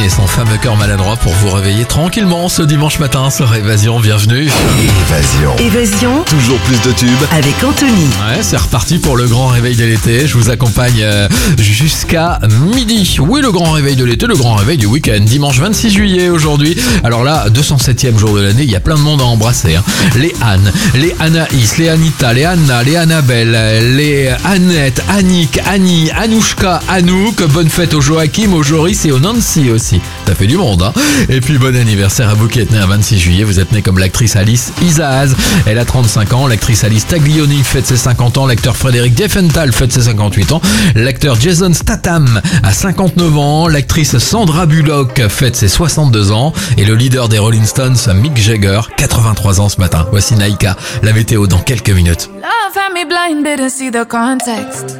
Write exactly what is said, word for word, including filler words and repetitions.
et son fameux cœur maladroit pour vous réveiller tranquillement ce dimanche matin sur Évasion. Bienvenue. Évasion. Évasion Toujours plus de tubes. avec Anthony. Ouais, c'est reparti pour le grand réveil de l'été. Je vous accompagne euh, jusqu'à midi. Oui, le grand réveil de l'été, le grand réveil du week-end. Dimanche vingt-six juillet aujourd'hui. Alors là, deux cent septième jour de l'année, il y a plein de monde à embrasser. Hein. Les Anne, les Anaïs, les Anita, les Anna, les Annabelle, les Annette, Annick, Annie, Anouchka, Anouk. Bonne fête au Joachim, au Joris et au Nancy aussi. Ça fait du monde, hein. Et puis bon anniversaire à vous qui êtes né un vingt-six juillet. Vous êtes né comme l'actrice Alice Isaac. Elle a trente-cinq ans. L'actrice Alice Taglioni fête ses cinquante ans. L'acteur Frédéric Diefenthal fête ses cinquante-huit ans. L'acteur Jason Statham a cinquante-neuf ans. L'actrice Sandra Bullock fête ses soixante-deux ans. Et le leader des Rolling Stones, Mick Jagger, quatre-vingt-trois ans ce matin. Voici Naïka, la météo dans quelques minutes. Love had me blinded to see the context.